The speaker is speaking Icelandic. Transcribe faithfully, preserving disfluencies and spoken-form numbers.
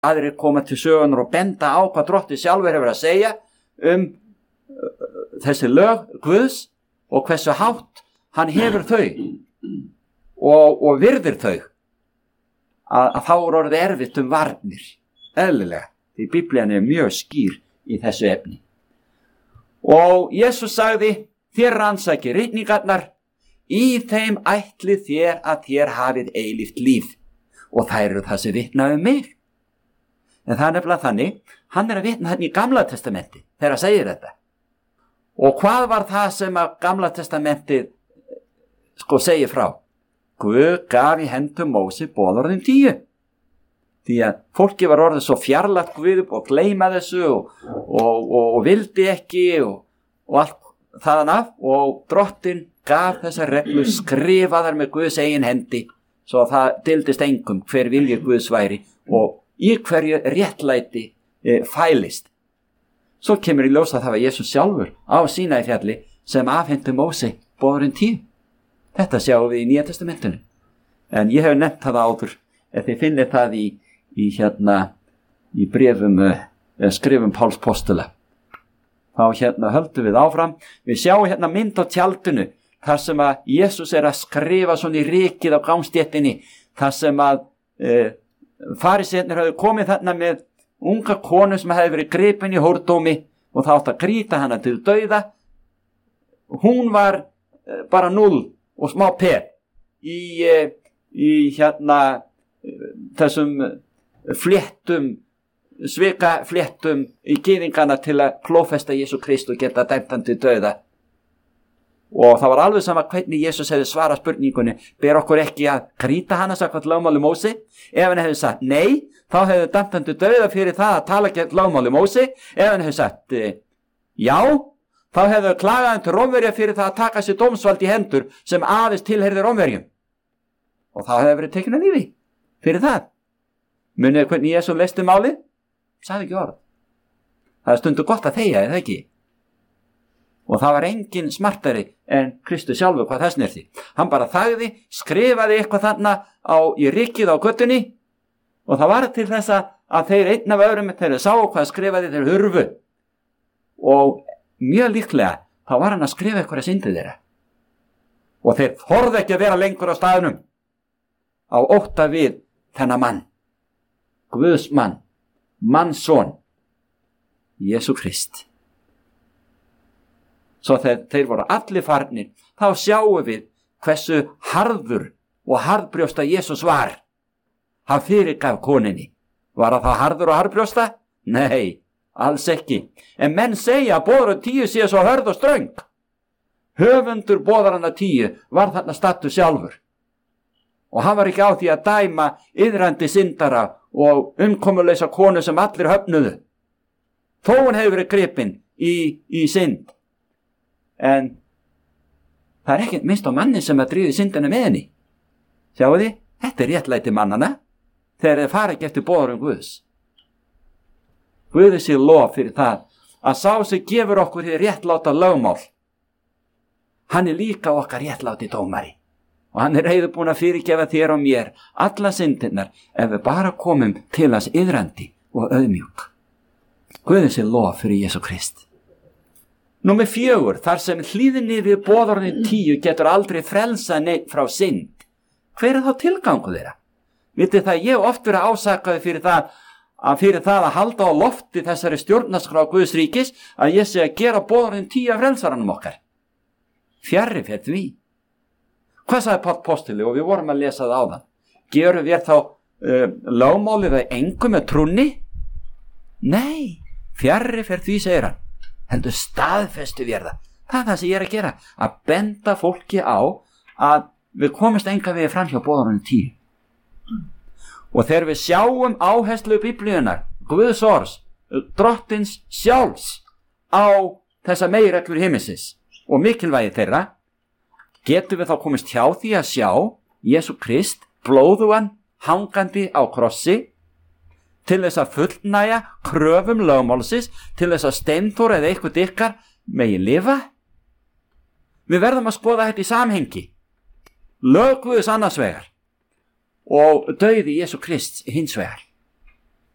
aðrir koma til sögunar og benda á hvað Drottinn sjálfur hefur að segja um þessi lög Guðs og hversu hátt hann hefur þau og, og virðir þau, að, að þá er orðið erfitt um varnir, eðlilega, því Biblían er mjög skýr í þessu efni. Og Jesús sagði, þér rannsakið ritningarnar, í þeim ætlið þér að þér hafið eilíft líf, og þær eru það sem vitna um mig. En það er nefnilega þannig, hann er að vitna hann í Gamla testamenti þegar hann segir þetta. Og hvað var það sem að Gamla testamentið sko segir frá? Guð gaf í hendur Móse boðorðin tíu. Því að fólki var orðið svo fjarlægt Guð og gleyma þessu og, og, og, og vildi ekki og, og allt þaðan af, og Drottinn gaf þessar reglur skrifaðar með Guðs eigin hendi, svo að það dildist engum hver viljur Guðs væri og í hverju réttlæti e, fælist. Svo kemur í ljós að það var Jesús sjálfur á Sínai fjalli sem afhentu Móse boðorðin tíu. Þetta sjáum við í Nýja testamentinu. En ég hef nefnt það áður, ef þið finnir það í, í hérna, í bréfum, eh, skrifum Páls postula. Þá hérna höldum við áfram. Við sjáum hérna mynd á tjaldinu, þar sem að Jesús er að skrifa svona í rykið á gangstéttinni, þar sem að eh, fariseinir hafði komið þarna með unga konu sem hefði verið gripin í hórdómi og það átt að grýta hana til dauða. Hún var eh, bara null og smá per í, í hérna þessum fléttum, svika fléttum í gyðingana til að klófesta Jesú Krist og geta dæmt hann til dauða. Og það var alveg sama hvernig Jesús hefði svarað spurningunni, ber okkur ekki að grýta hana samkvæmt lögmáli Móse? Ef hann hefði sagt nei, þá hefði dæmt hann til dauða fyrir það að tala gegn lögmáli Móse. Ef hann hefði sagt já, þá hefðu klagaðan til Rómverja fyrir það að taka sér dómsvald í hendur sem aðeins tilheyrði Rómverjum. Og þá hefðu verið tekinn af lífi fyrir það. Munið hvernig Jesús leysti málið? Sagði ekki orð. Það er stundu gott að þegja, eða ekki? Og það var engin smartari en Kristus sjálfur hvað það snerti. Hann bara þagði, skrifaði eitthvað þarna á, í rykið á göttunni, og það var til þess að þeir einn af öðrum þegar þeir sáu hvað skrifaði þeir hurfu. Og mjög líklega, þá var hann að skrifa eitthvað syndið þeirra. Og þeir þorðu ekki að vera lengur á staðnum á ótta við þennan mann, Guðs mann, mannsson, Jesú Krist. Svo þegar þeir voru allir farnir, þá sjáum við hversu harður og harðbrjósta Jesús var. Hann fyrirgaf koninni. Var hann þá harður og harðbrjósta? Nei, alls ekki. En menn segja að boðorðin tíu sé svo hörð og ströng. Höfundur boðorðanna tíu var þarna stattur sjálfur. Og hann var ekki á því að dæma iðrandi syndara og umkomuleysa konu sem allir höfnuðu. Þó hann hefur verið gripinn í, í synd. En það er ekki minnst á manni sem að dríði syndina með henni. Sjáu þið, þetta er réttlæti mannana þegar þeir fara ekki eftir boðorðum Guðs. Guði sé lof fyrir það að sá sem gefur okkur því réttláta lögmál. Hann er líka okkar réttláti dómari. Og hann er reiðubúinn að fyrirgefa þér og mér alla syndirnar ef við bara komum til hans iðrandi og auðmjúk. Guði sé lof fyrir Jesú Krist. Númer fjögur, þar sem hlýðinni við boðorðin tíu getur aldrei frelsa neitt frá synd. Hver er þá tilgangu þeirra? Vitið það, ég oft verið ásakaði fyrir það að fyrir það að halda á lofti þessari stjórnarskrá Guðs ríkis að ég sé að gera boðorðin tíu af frelsaranum okkar. Fjarri fer því. Hvað sagði Páll postuli, og við vorum að lesa það áðan? Gerum við þá uh, lögmálið að engum með trúnni? Nei, fjarri fer því, segir hann. Heldur staðfestu við það. Það er það sem ég er að gera, að benda fólki á að við komumst enga við fram hjá boðorðinu tíu. Og þegar við sjáum áherslu Biblíunar, Guðs orðs, Drottins sjálfs á þessa meginreglur himinsins og mikilvægi þeirra, getum við þá komist hjá því að sjá Jesú Krist blóðugan hangandi á krossi til þess að fullnæja kröfum lögmálsins, til þess að Steinþór eða eitthvað ykkar megi lifa. Við verðum að skoða þetta í samhengi. Lög Guðs annars vegar og dauði Jesú Krist hins vegar.